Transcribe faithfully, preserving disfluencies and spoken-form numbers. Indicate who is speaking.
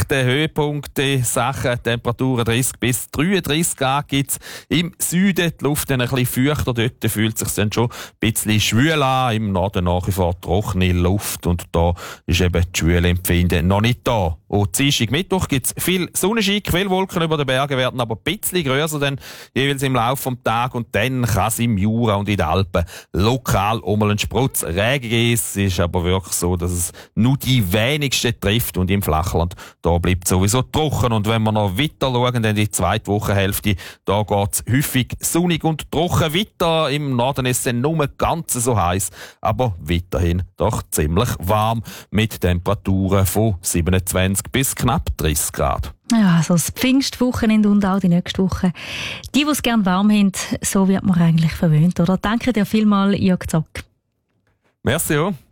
Speaker 1: echte Höhepunkte, Sachen, Temperaturen dreißig bis dreiunddreißig Grad gibt's im Süden. Die Luft dann ein bisschen feuchter, dort fühlt es sich dann schon ein bisschen schwül an. Im Norden nach wie vor trockene Luft und da ist eben die Schwülempfinden noch nicht da. Und Dienstag, Mittwoch gibt's viel Sonnenschein, Quellwolken über den Bergen werden aber ein bisschen grösser dann jeweils im Laufe des Tages und dann kann es im Jura und in den Alpen lokal um einen Sprutz Regen geben. Es ist aber wirklich so, dass es nur die wenigsten trifft und im Flachland, da bleibt sowieso trocken. Und wenn wir noch weiter schauen, dann die zweite Wochenhälfte, da geht's häufig sonnig und trocken weiter. Im Norden ist es dann nur ganz so heiß, aber weiterhin doch ziemlich warm mit Temperaturen von siebenundzwanzig bis knapp dreißig Grad.
Speaker 2: Ja, also das Pfingstwochenende und auch die nächste Woche. Die, die es gerne warm haben, so wird man eigentlich verwöhnt, oder? Danke dir vielmals, Jörg Zock.
Speaker 1: Merci auch.